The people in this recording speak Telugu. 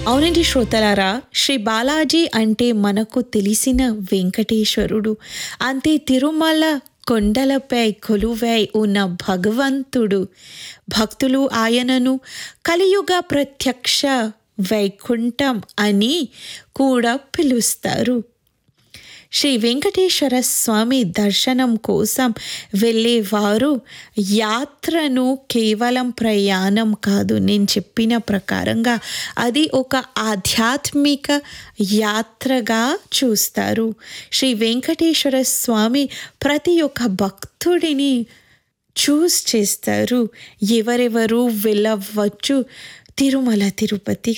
అవునండి శ్రోతలారా, శ్రీ బాలాజీ అంటే మనకు తెలిసిన వెంకటేశ్వరుడు. అంతే తిరుమల కొండలపై కొలువై ఉన్న భగవంతుడు. భక్తులు ఆయనను కలియుగ ప్రత్యక్ష వైకుంఠం అని కూడా పిలుస్తారు. శ్రీ వెంకటేశ్వర స్వామి దర్శనం కోసం వెళ్ళేవారు యాత్రను కేవలం ప్రయాణం కాదు, నేను చెప్పిన ప్రకారంగా అది ఒక ఆధ్యాత్మిక యాత్రగా చూస్తారు. శ్రీ వెంకటేశ్వర స్వామి ప్రతి ఒక్క భక్తుడిని చూస్ చేస్తారు. ఎవరెవరు వెళ్ళవచ్చు తిరుమల తిరుపతికి.